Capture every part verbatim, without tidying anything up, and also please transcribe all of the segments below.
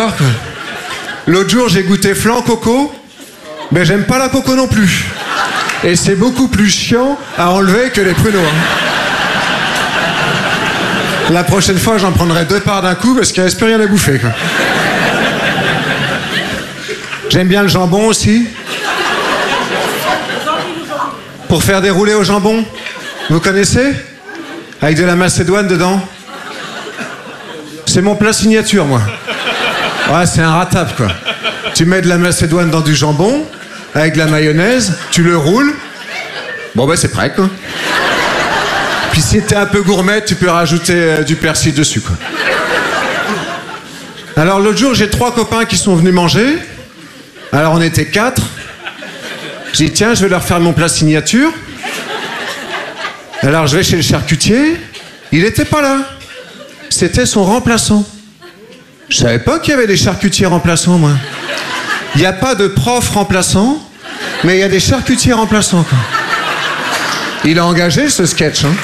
voir, quoi. L'autre jour, j'ai goûté flan coco, mais j'aime pas la coco non plus. Et c'est beaucoup plus chiant à enlever que les pruneaux. Hein. La prochaine fois, j'en prendrai deux parts d'un coup parce qu'il reste plus rien à bouffer, quoi. J'aime bien le jambon aussi. Pour faire des roulés au jambon, vous connaissez? Avec de la macédoine dedans. C'est mon plat signature, moi. Ouais, c'est un ratable, quoi. Tu mets de la macédoine dans du jambon, avec de la mayonnaise, tu le roules. Bon, ben, c'est prêt, quoi. Puis si t'es un peu gourmet, tu peux rajouter euh, du persil dessus, quoi. Alors, l'autre jour, j'ai trois copains qui sont venus manger. Alors, on était quatre. J'ai dit, tiens, je vais leur faire mon plat signature. Alors, je vais chez le charcutier. Il n'était pas là. C'était son remplaçant. Je savais pas qu'il y avait des charcutiers remplaçants, moi. Il n'y a pas de prof remplaçant, mais il y a des charcutiers remplaçants, quoi. Il a engagé ce sketch, hein.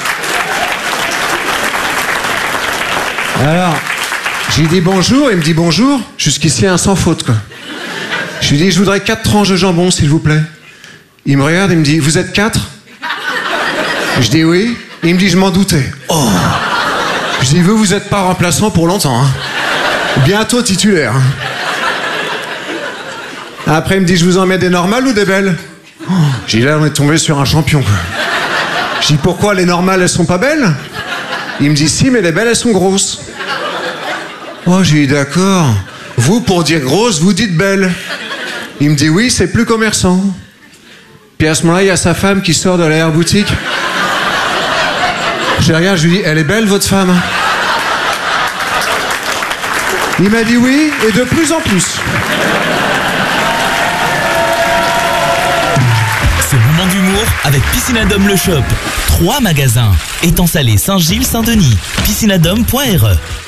Alors, j'ai dit bonjour, il me dit bonjour. Jusqu'ici, un sans faute, quoi. Je lui dis, je voudrais quatre tranches de jambon, s'il vous plaît. Il me regarde, il me dit, vous êtes quatre? Je dis oui. Il me dit, je m'en doutais. Oh. Je dis, vous, vous n'êtes pas remplaçant pour longtemps, hein. Bientôt titulaire. Après, il me dit, je vous en mets des normales ou des belles? Oh. J'ai dit, là, on est tombé sur un champion, quoi. Je dis, pourquoi les normales, elles sont pas belles? Il me dit, si, mais les belles, elles sont grosses. Oh, j'ai dit, d'accord. Vous, pour dire grosse, vous dites belle. Il me dit, oui, c'est plus commerçant. Puis à ce moment-là, il y a sa femme qui sort de l'arrière-boutique. Je la regarde, je lui dis, elle est belle, votre femme? Il m'a dit oui, et de plus en plus. Ce moment d'humour avec Piscinadome Le Shop. Trois magasins. Étang Salé, Saint-Gilles, Saint-Denis. piscinadome point r e